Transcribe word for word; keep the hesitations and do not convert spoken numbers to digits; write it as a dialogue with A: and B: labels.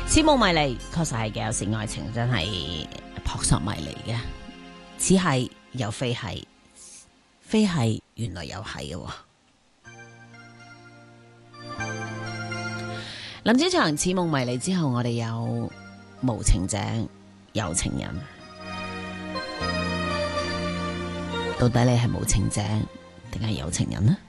A: 似夢迷離，確實係嘅。有時愛情真係撲朔迷離嘅，似係又非係，非係原來又係嘅。林子祥似夢迷離之後，我哋有無情者有情人，到底你係無情者定係有情人呢？